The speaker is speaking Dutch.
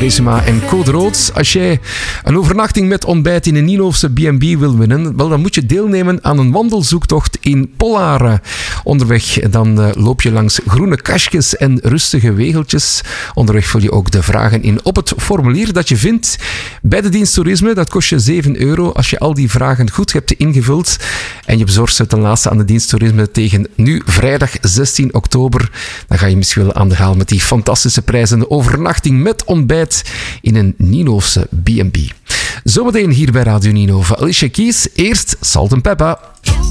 Bresema en Code Rood. Als jij een overnachting met ontbijt in een Nienhoofse B&B wil winnen, wel, dan moet je deelnemen aan een wandelzoektocht in Pollaren. Onderweg dan loop je langs groene kastjes en rustige wegeltjes. Onderweg vul je ook de vragen in op het formulier dat je vindt bij de dienst toerisme. Dat kost je €7 als je al die vragen goed hebt ingevuld. En je bezorgt ze ten laatste aan de dienst toerisme tegen nu vrijdag 16 oktober. Dan ga je misschien wel aan de haal met die fantastische prijzen. De overnachting met ontbijt in een Nienhoofse B&B. Zometeen hier bij Radio Nienhoven. Alicia Keys, eerst Salt & Peppa.